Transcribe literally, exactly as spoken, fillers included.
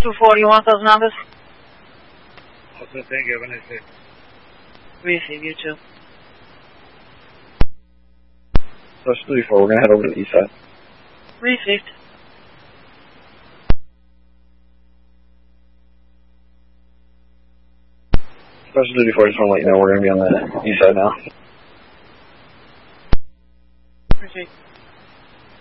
two four, you want those numbers? Also, thank you. Have a nice day. Receive, you too. Special three four, we're going to head over to the east side. Received. Special Duty four, just want to let you know we're going to be on the east side now. Received.